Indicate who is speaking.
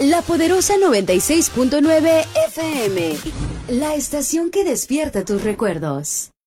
Speaker 1: La poderosa 96.9 FM. La estación que despierta tus recuerdos.